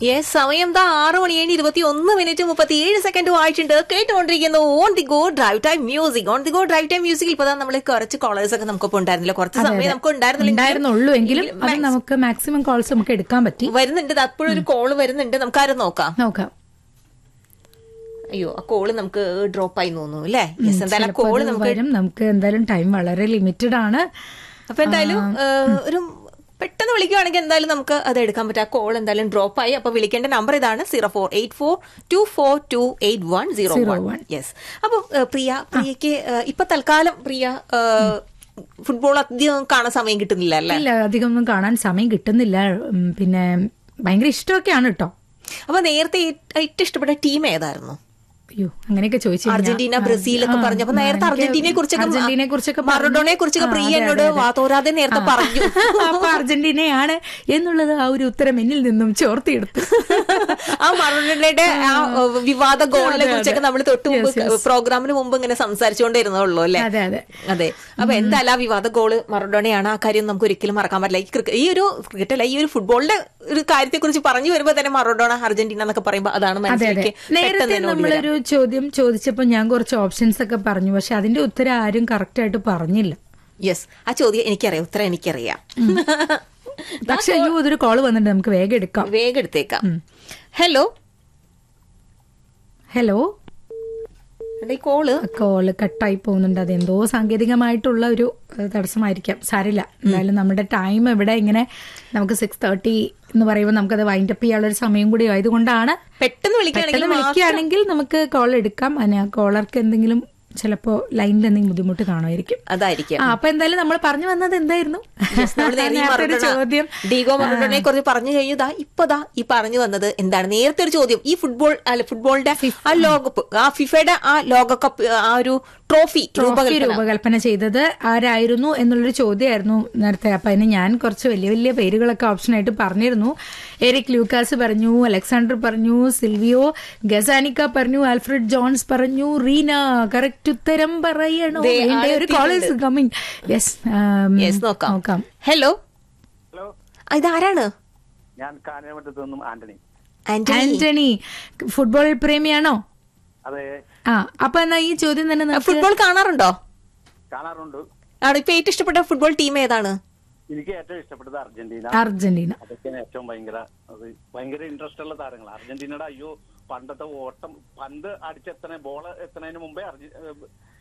Yes, സമയം 6:21:37 ആയിട്ടുണ്ട്. കേട്ടുകൊണ്ടിരിക്കുന്നു on the go drive time music. On the go drive time music ഇപ്പൊ നമ്മൾ കുറച്ച് കോളേഴ്സ് ഒക്കെ നമുക്കിപ്പോ ഉണ്ടായിരുന്നില്ല, കുറച്ച് സമയം നമുക്ക് ഉണ്ടായിരുന്നുള്ളൂ എങ്കിലും അത് നമുക്ക് മാക്സിമം കോൾസ് നമുക്ക് എടുക്കാൻ പറ്റി. വരുന്നുണ്ട്, അപ്പോഴൊരു കോള് വരുന്നുണ്ട്, നമുക്കാരും നോക്കാം. അയ്യോ, ആ കോള് നമുക്ക് ഡ്രോപ്പ് ആയി തോന്നുന്നു അല്ലേ? യെസ്, എന്തായാലും കോള് നമുക്ക് എന്തായാലും ടൈം വളരെ ലിമിറ്റഡ് ആണ്. അപ്പൊ എന്തായാലും ഒരു പെട്ടെന്ന് വിളിക്കുവാണെങ്കിൽ എന്തായാലും നമുക്ക് അത് എടുക്കാൻ പറ്റും. ആ കോൾ എന്തായാലും ഡ്രോപ്പ് ആയി. അപ്പൊ വിളിക്കേണ്ട നമ്പർ ഇതാണ് 0484242810. യെസ്. അപ്പൊ പ്രിയക്ക് ഇപ്പൊ തൽക്കാലം പ്രിയ ഫുട്ബോൾ അധികം കാണാൻ സമയം കിട്ടുന്നില്ല അല്ലേ? ഇല്ല, അധികം ഒന്നും കാണാൻ സമയം കിട്ടുന്നില്ല. പിന്നെ ഭയങ്കര ഇഷ്ടമൊക്കെയാണ് കേട്ടോ. അപ്പൊ നേരത്തെ ഏറ്റവും ഇഷ്ടപ്പെട്ട ടീം ഏതായിരുന്നു? അയ്യോ, അങ്ങനെയൊക്കെ ചോദിച്ചു. അർജന്റീന, ബ്രസീൽ ഒക്കെ പറഞ്ഞപ്പോ നേരത്തെ അർജന്റീനയെ കുറിച്ചൊക്കെ മറഡോണയെ കുറിച്ചൊക്കെ പ്രിയ എന്നോട് വാതോരാതെ നേരത്തെ പറഞ്ഞു. അപ്പൊ അർജന്റീനയാണ് എന്നുള്ളത് ആ ഒരു ഉത്തരം എന്നിൽ നിന്നും ചോർത്തിയെടുത്തു. ആ മറഡോണയുടെ ആ വിവാദ ഗോളിനെ കുറിച്ചൊക്കെ നമ്മൾ തൊട്ട് മുമ്പ് പ്രോഗ്രാമിന് മുമ്പ് ഇങ്ങനെ സംസാരിച്ചുകൊണ്ടിരുന്നുള്ളൂ അല്ലേ? അതെ. അപ്പൊ എന്തായാലും ആ വിവാദ ഗോള് മറഡോണയാണ്. ആ കാര്യം നമുക്ക് ഒരിക്കലും മറക്കാൻ പറ്റില്ല. ഈ ഒരു ക്രിക്കറ്റ് അല്ല, ഈ ഒരു ഫുട്ബോളിന്റെ ഒരു കാര്യത്തെ കുറിച്ച് പറഞ്ഞു വരുമ്പോ തന്നെ മറഡോണ, അർജന്റീന എന്നൊക്കെ പറയുമ്പോ അതാണ് മനസ്സിലേക്ക്. നേരത്തെ നമ്മളൊരു ചോദ്യം ചോദിച്ചപ്പോ ഞാൻ കുറച്ച് ഓപ്ഷൻസ് ഒക്കെ പറഞ്ഞു, പക്ഷെ അതിന്റെ ഉത്തരം ആരും കറക്റ്റ് ആയിട്ട് പറഞ്ഞില്ല. യെസ്, ആ ചോദ്യം എനിക്കറിയാം, ഉത്തരം എനിക്കറിയാം. പക്ഷെ അയ്യോ, ഇതൊരു കോള് വന്നിട്ട് നമുക്ക് വേഗം എടുത്തേക്കാം. ഹലോ കോള് കട്ടായി പോകുന്നുണ്ട്. അതെന്തോ സാങ്കേതികമായിട്ടുള്ള ഒരു തടസ്സമായിരിക്കാം. സാരില്ല, എന്തായാലും നമ്മുടെ ടൈം ഇവിടെ ഇങ്ങനെ നമുക്ക് 6:30 എന്ന് പറയുമ്പോൾ നമുക്കത് വൈൻഡപ്പ് ചെയ്യാനുള്ള ഒരു സമയം കൂടി ആയതുകൊണ്ടാണ്. പെട്ടെന്ന് വിളിക്കുകയാണെങ്കിൽ നമുക്ക് കോൾ എടുക്കാം. അതിന് ആ കോളർക്ക് എന്തെങ്കിലും ചിലപ്പോ ലൈനിൽ എന്തെങ്കിലും ബുദ്ധിമുട്ട് കാണുമായിരിക്കും. അതായിരിക്കും. അപ്പൊ എന്തായാലും നമ്മൾ പറഞ്ഞു വന്നത് എന്തായിരുന്നു? ചോദ്യം ഡീഗോ മറഡോണയെ കുറിച്ച് പറഞ്ഞു കഴിഞ്ഞതാ. ഇപ്പതാ ഈ പറഞ്ഞു വന്നത് എന്താണ്? നേരത്തെ ഒരു ചോദ്യം, ഈ ഫുട്ബോളിന്റെ ആ ലോകകപ്പ്, ആ ഫിഫയുടെ ആ ലോകകപ്പ്, ആ ഒരു ട്രോഫി രൂപകൽപ്പന ചെയ്തത് ആരായിരുന്നു എന്നുള്ളൊരു ചോദ്യമായിരുന്നു നേരത്തെ. അപ്പൊ അതിന് ഞാൻ കുറച്ച് വലിയ വലിയ പേരുകളൊക്കെ ഓപ്ഷനായിട്ട് പറഞ്ഞിരുന്നു. എറിക് ലൂക്കാസ് പറഞ്ഞു, അലക്സാണ്ടർ പറഞ്ഞു, സിൽവിയോ ഗസാനിക്ക പറഞ്ഞു, ആൽഫ്രഡ് ജോൺസ് പറഞ്ഞു, റീന കറക്റ്റ് ഉത്തരം പറയണോ? ഒരു കോളേജ് കമ്മിങ്. യെസ്, നോക്കാം. ഹലോ, ഇതാരാണ്? ഞാൻ കാഞ്ഞിരമറ്റത്ത് നിന്നും ആന്റണി. ഫുട്ബോൾ പ്രേമിയാണോ? അതെ. അപ്പൊ എന്നാ ഈ ചോദ്യം തന്നെ, ഫുട്ബോൾ കാണാറുണ്ടോ? കാണാറുണ്ട്. ഇപ്പൊ ഏറ്റവും ഇഷ്ടപ്പെട്ട ഫുട്ബോൾ ടീം ഏതാണ്? എനിക്ക് ഏറ്റവും ഇഷ്ടപ്പെട്ടത് അർജന്റീന. അതൊക്കെയാണ് ഏറ്റവും ഭയങ്കര ഇൻട്രസ്റ്റ് ഉള്ള താരങ്ങൾ. അർജന്റീനയുടെ പണ്ടത്തെ ഓട്ടം, പന്ത് അടിച്ചെത്തണ, ബോൾ എത്തണതിന് മുമ്പേ